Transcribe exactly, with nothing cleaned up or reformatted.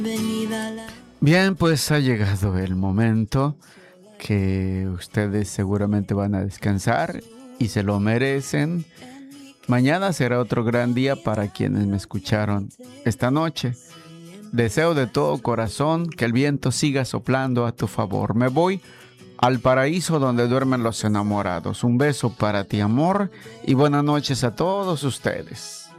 Bien, pues ha llegado el momento que ustedes seguramente van a descansar y se lo merecen. Mañana será otro gran día para quienes me escucharon esta noche. Deseo de todo corazón que el viento siga soplando a tu favor. Me voy al paraíso donde duermen los enamorados. Un beso para ti, amor, y buenas noches a todos ustedes.